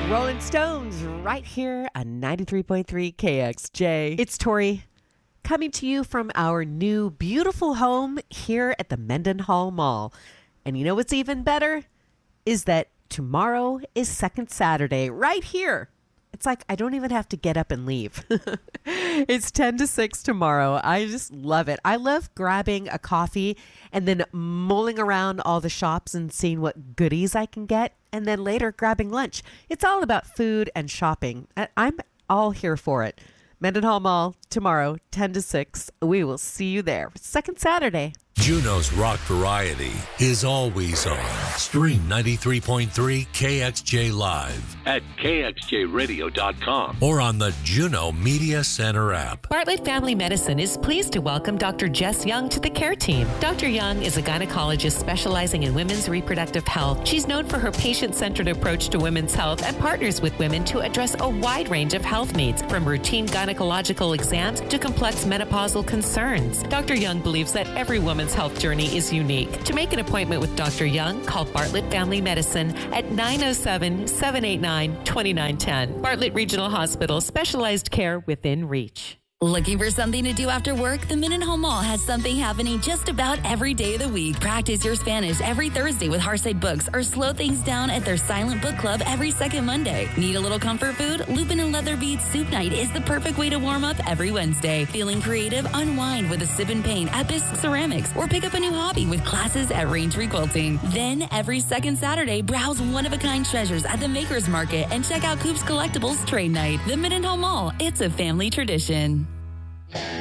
Rolling Stones right here on 93.3 KXJ. It's Tori coming to you from our new beautiful home here at the Mendenhall Mall. And you know what's even better? Is that tomorrow is Second Saturday right here. It's like I don't even have to get up and leave. It's 10 to 6 tomorrow. I just love it. I love grabbing a coffee and then mulling around all the shops and seeing what goodies I can get, and then later grabbing lunch. It's all about food and shopping. I'm all here for it. Mendenhall Mall tomorrow, 10 to 6. We will see you there. Second Saturday. Juno's Rock Variety is always on. Stream 93.3 KXJ Live at KXJRadio.com or on the Juno Media Center app. Bartlett Family Medicine is pleased to welcome Dr. Jess Young to the care team. Dr. Young is a gynecologist specializing in women's reproductive health. She's known for her patient-centered approach to women's health and partners with women to address a wide range of health needs, from routine gynecological exams to complex menopausal concerns. Dr. Young believes that every woman's health journey is unique. To make an appointment with Dr. Young, call Bartlett Family Medicine at 907-789-2910. Bartlett Regional Hospital, specialized care within reach. Looking for something to do after work? The Mendenhall Mall has something happening just about every day of the week. Practice your Spanish every Thursday with Hearthside Books, or slow things down at their Silent Book Club every second Monday. Need a little comfort food? Lupin and Leather Beads Soup Night is the perfect way to warm up every Wednesday. Feeling creative? Unwind with a sip and paint at Bisque Ceramics, or pick up a new hobby with classes at Raintree Quilting. Then, every second Saturday, browse one-of-a-kind treasures at the Makers Market and check out Coop's Collectibles Trade Night. The Mendenhall Mall, it's a family tradition.